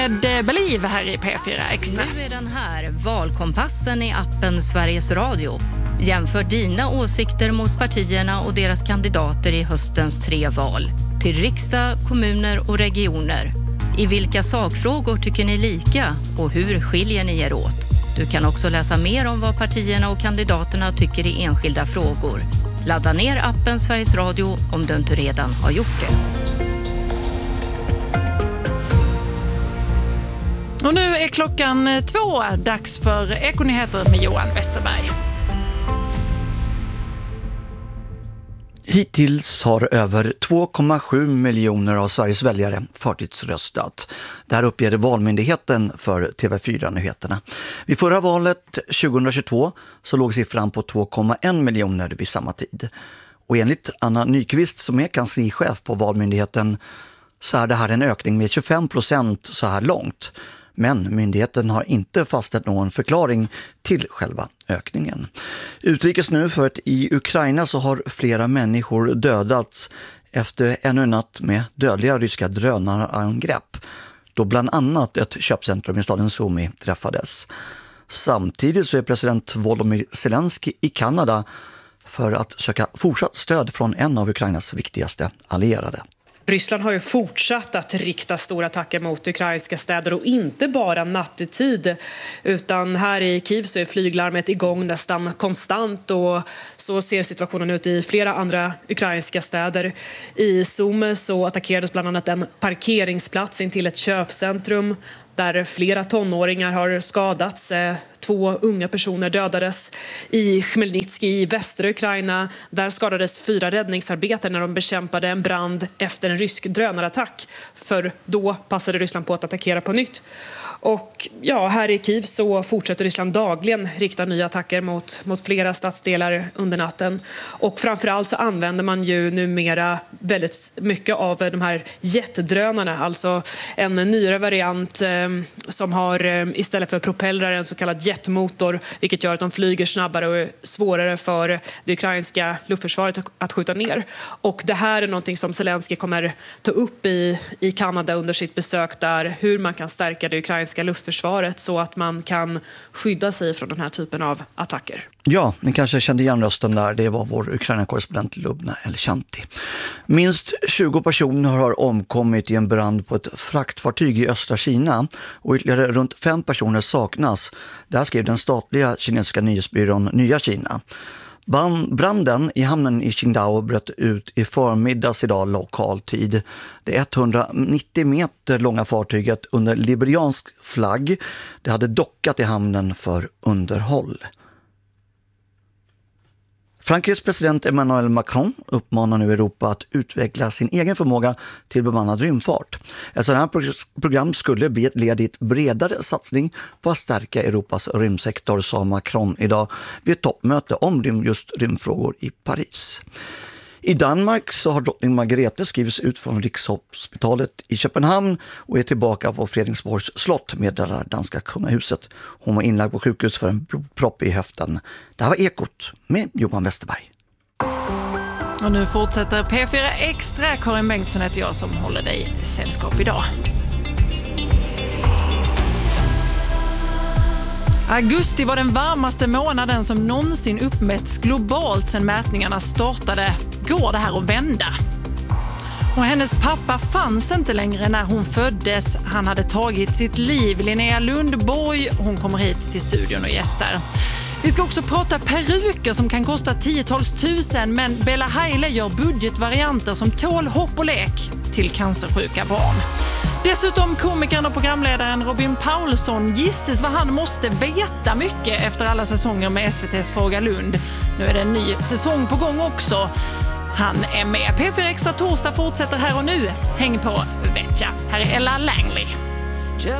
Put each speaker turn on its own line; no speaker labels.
Believe här i P4 Extra.
Nu är den här, Valkompassen i appen Sveriges Radio. Jämför dina åsikter mot partierna och deras kandidater i höstens 3 val. Till riksdag, kommuner och regioner. I vilka sakfrågor tycker ni lika och hur skiljer ni er åt? Du kan också läsa mer om vad partierna och kandidaterna tycker i enskilda frågor. Ladda ner appen Sveriges Radio om du inte redan har gjort det.
Och nu är klockan 2, dags för Ekonyheter med Johan Westerberg.
Hittills har över 2,7 miljoner av Sveriges väljare förtidsröstat. Det här uppger Valmyndigheten för TV4-nyheterna. Vid förra valet 2022 så låg siffran på 2,1 miljoner vid samma tid. Och enligt Anna Nyqvist som är kanslichef på Valmyndigheten så är det här en ökning med 25% så här långt. Men myndigheten har inte fastställt någon förklaring till själva ökningen. Utrikes nu för att i Ukraina så har flera människor dödats efter ännu en natt med dödliga ryska drönarangrepp. Då bland annat ett köpcentrum i staden Sumy träffades. Samtidigt så är president Volodymyr Zelensky i Kanada för att söka fortsatt stöd från en av Ukrainas viktigaste allierade.
Ryssland har ju fortsatt att rikta stora attacker mot ukrainska städer och inte bara nattetid utan här i Kiev så är flyglarmet igång nästan konstant och så ser situationen ut i flera andra ukrainska städer. I Sumy så attackerades bland annat en parkeringsplats in till ett köpcentrum där flera tonåringar har skadats. 2 unga personer dödades. I Khmelnytskij i västra Ukraina där skadades 4 räddningsarbetare när de bekämpade en brand efter en rysk drönarattack. För då passade Ryssland på att attackera på nytt. Och ja, här i Kiev så fortsätter Ryssland dagligen rikta nya attacker mot flera stadsdelar under natten. Och framförallt så använder man ju numera väldigt mycket av de här jetdrönarna. Alltså en nyare variant som har istället för propellrar en så kallad jetmotor. Vilket gör att de flyger snabbare och är svårare för det ukrainska luftförsvaret att skjuta ner. Och det här är någonting som Zelensky kommer ta upp i Kanada under sitt besök där. Hur man kan stärka det ukrainska luftförsvaret så att man kan skydda sig från den här typen av attacker.
Ja, ni kanske kände igen rösten där. Det var vår Ukraina-korrespondent Lubna Elchanti. Minst 20 personer har omkommit i en brand på ett fraktfartyg i östra Kina och ytterligare runt 5 personer saknas. Det här skrev den statliga kinesiska nyhetsbyrån Nya Kina. Branden i hamnen i Qingdao bröt ut i förmiddags idag lokal tid. Det 190 meter långa fartyget under liberiansk flagg. Det hade dockat i hamnen för underhåll. Frankrikes president Emmanuel Macron uppmanar nu Europa att utveckla sin egen förmåga till bemannad rymdfart. Ett sådant här program skulle bli ett led i ett bredare satsning på att stärka Europas rymdsektor, sa Macron idag vid ett toppmöte om just rymdfrågor i Paris. I Danmark så har drottning Margrethe skrivits ut från Rikshospitalet i Köpenhamn och är tillbaka på Fredriksborgs slott med det danska kungahuset. Hon var inlagd på sjukhus för en blodpropp i höften. Det här var Ekot med Johan Westerberg.
Och nu fortsätter P4 Extra. Karin Bengtsson heter jag som håller dig sällskap idag. Augusti var den varmaste månaden som någonsin uppmätts globalt sedan mätningarna startade. Går det här att vända? Och hennes pappa fanns inte längre när hon föddes. Han hade tagit sitt liv. Linnea Lundborg, hon kommer hit till studion och gästar. Vi ska också prata peruker som kan kosta 10-tals tusen, men Bella Haile gör budgetvarianter som tål hopp och lek till cancersjuka barn. Dessutom komikern och programledaren Robin Paulsson gissas vad han måste veta mycket efter alla säsonger med SVT:s Fråga Lund. Nu är det en ny säsong på gång också. Han är med. P4 Extra torsdag fortsätter här och nu. Häng på Vetja. Här är Ella Langley.